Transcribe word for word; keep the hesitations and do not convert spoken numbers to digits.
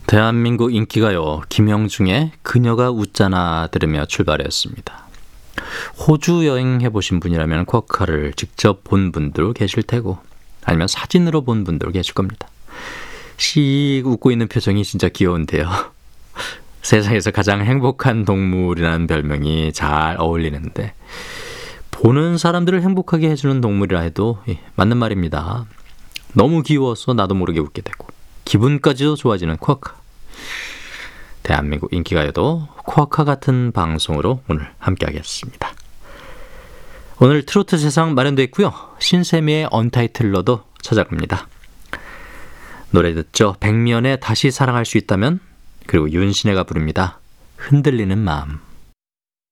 대한민국 인기가요, 김영중의 그녀가 웃잖아 들으며 출발했습니다. 호주 여행해 보신 분이라면 쿼카를 직접 본 분도 계실 테고, 아니면 사진으로 본 분도 계실 겁니다. 씩 웃고 있는 표정이 진짜 귀여운데요. 세상에서 가장 행복한 동물이라는 별명이 잘 어울리는데, 보는 사람들을 행복하게 해주는 동물이라 해도 맞는 말입니다. 너무 귀여워서 나도 모르게 웃게 되고 기분까지도 좋아지는 쿼카. 대한민국 인기가요도 쿼카 같은 방송으로 오늘 함께하겠습니다. 오늘 트로트 세상 마련되어 있고요. 신세미의 언타이틀러도 찾아갑니다. 노래 듣죠. 백면에 다시 사랑할 수 있다면, 그리고 윤신혜가 부릅니다. 흔들리는 마음.